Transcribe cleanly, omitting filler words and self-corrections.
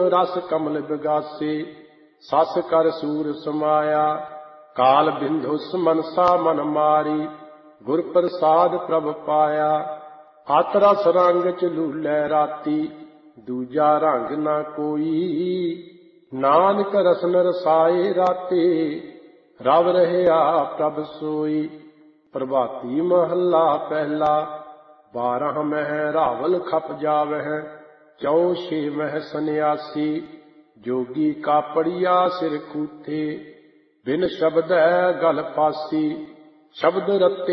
रस कमल बिगासे, सस कर सूर समाया। काल बिंधुस मनसा मन मारी, गुर प्रसाद प्रभ पाया। अत रस रंग च लूलै राती, दूजा रंग न कोई। नानक रसन रसाए राते, रव रहया प्रभ सोई। प्रभाती महला पहला, 12 मह रावल खप जावह। 4 मह सन्यासी, जोगी कापड़िया सिर कूथे। बिन शब्द गल फासी, शब्द रते